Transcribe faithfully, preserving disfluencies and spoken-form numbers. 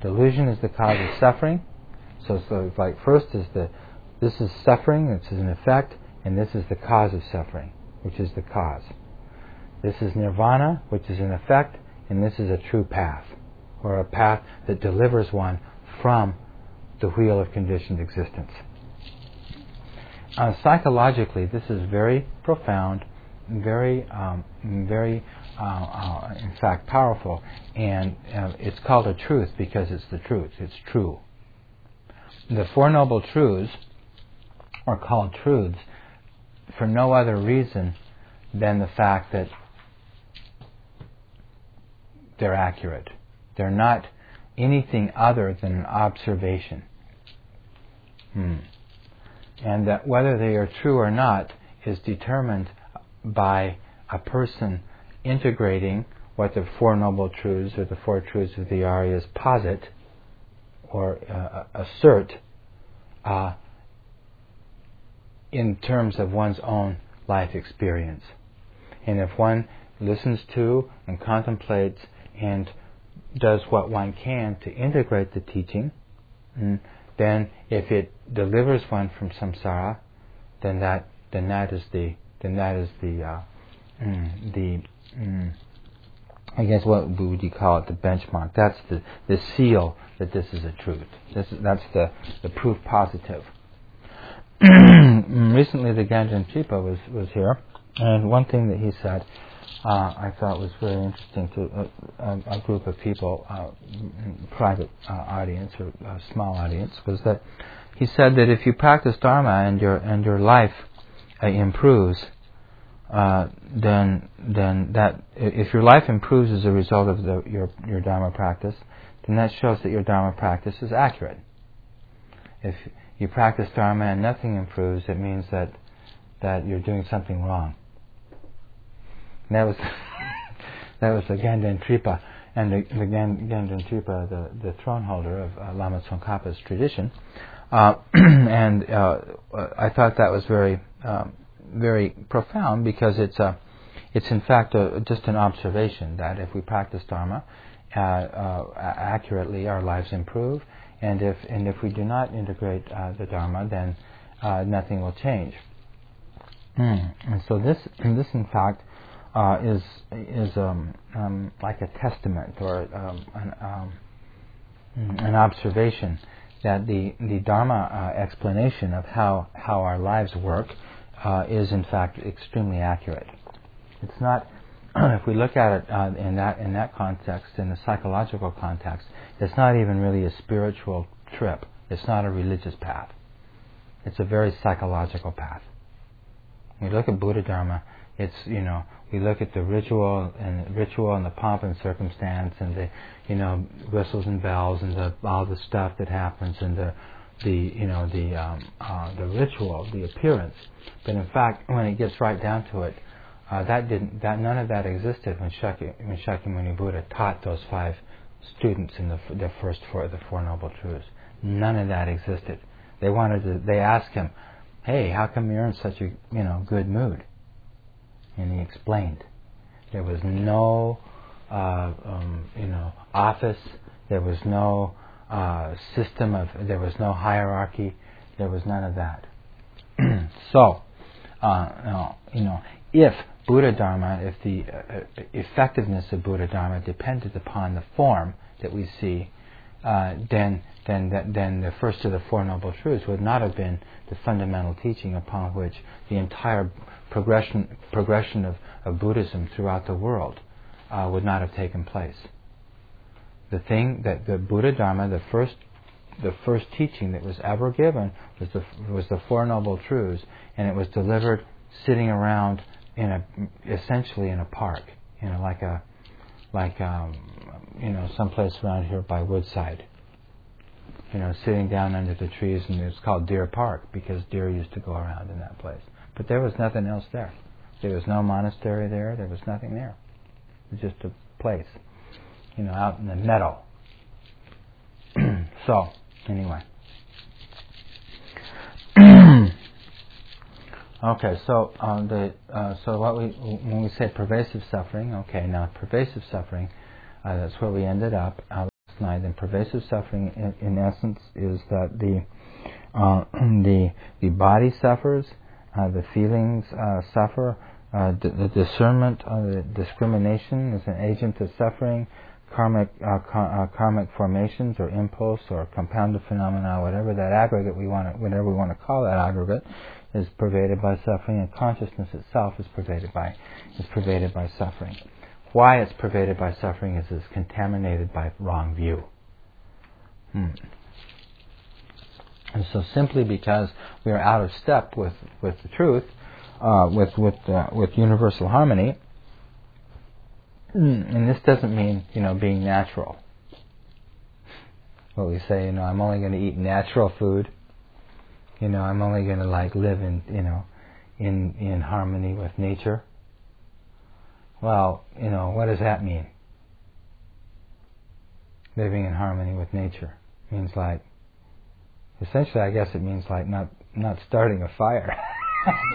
Delusion is the cause of suffering. So, so like first is the, this is suffering, this is an effect, and this is the cause of suffering, which is the cause. This is nirvana, which is an effect, and this is a true path, or a path that delivers one from the wheel of conditioned existence. Uh, psychologically, this is very profound, very, um, very, uh, uh, in fact, powerful, and uh, it's called a truth because it's the truth. It's true. The Four Noble Truths are called truths for no other reason than the fact that they're accurate. They're not anything other than an observation. Hmm. And that whether they are true or not is determined by a person integrating what the Four Noble Truths or the Four Truths of the Aryas posit or uh, assert uh, in terms of one's own life experience. And if one listens to and contemplates and does what one can to integrate the teaching, then if it delivers one from samsara, then that then that is the then that is the uh, mm, the mm, I guess what would you call it, the benchmark. That's the, the seal that this is a truth. This is, that's the, the proof positive. Recently, the Ganjin Chipa was was here, and one thing that he said uh, I thought was very interesting to a, a, a group of people, uh, private uh, audience or uh, small audience, was that he said that if you practice Dharma and your and your life uh, improves, uh, then then that if your life improves as a result of the, your your Dharma practice, then that shows that your Dharma practice is accurate. If you practice Dharma and nothing improves, it means that that you're doing something wrong. And that was that was the Ganjin Tripa, and the, the Ganjin Tripa, the, the throne holder of uh, Lama Tsongkhapa's tradition. Uh, and uh, I thought that was very um, very profound because it's a it's in fact a, just an observation that if we practice Dharma uh, uh, accurately, our lives improve. And if and if we do not integrate uh, the Dharma, then uh, nothing will change. Mm. And so this, this in fact, uh, is is um, um, like a testament or um, an, um, an observation that the the Dharma uh, explanation of how how our lives work uh, is in fact extremely accurate. It's not. If we look at it uh, in that in that context, in the psychological context, it's not even really a spiritual trip. It's not a religious path. It's a very psychological path. When we look at Buddha Dharma, it's, you know, we look at the ritual and ritual and the pomp and circumstance and the, you know, whistles and bells and the all the stuff that happens and the the you know the um, uh, the ritual, the appearance. But in fact, when it gets right down to it, Uh, that didn't. That none of that existed when Shakya, when Shakyamuni Buddha taught those five students in the the first four, the Four Noble Truths. None of that existed. They wanted to. They asked him, "Hey, how come you're in such a you know good mood?" And he explained. There was no uh, um, you know office. There was no uh, system of. There was no hierarchy. There was none of that. So, uh, you know, if Buddha Dharma, if the uh, effectiveness of Buddha Dharma depended upon the form that we see, uh, then then that, then the first of the Four Noble Truths would not have been the fundamental teaching upon which the entire progression progression of, of Buddhism throughout the world uh, would not have taken place. The thing that the Buddha Dharma, the first the first teaching that was ever given was the was the Four Noble Truths, and it was delivered sitting around in a essentially in a park, you know, like a like um, you know someplace around here by Woodside, you know, sitting down under the trees, and it's called Deer Park because deer used to go around in that place. But there was nothing else there. There was no monastery there. There was nothing there. It was just a place, you know, out in the meadow. So anyway. Okay, so uh, the uh, so what we when we say pervasive suffering, okay, now pervasive suffering, uh, that's where we ended up. Uh, tonight, then pervasive suffering, in, in essence, is that the uh, the the body suffers, uh, the feelings uh, suffer, uh, the, the discernment, uh, the discrimination is an agent of suffering. Karmic uh, car- uh, karmic formations or impulse or compounded phenomena, whatever that aggregate we want, to, whatever we want to call that aggregate, is pervaded by suffering, and consciousness itself is pervaded by is pervaded by suffering. Why it's pervaded by suffering is it's contaminated by wrong view. Hmm. And so, simply because we are out of step with, with the truth, uh, with with uh, with universal harmony. And this doesn't mean, you know, being natural. What we say, you know, I'm only going to eat natural food. You know, I'm only going to like live in, you know, in in harmony with nature. Well, you know, what does that mean? Living in harmony with nature means like, essentially, I guess it means like not not starting a fire.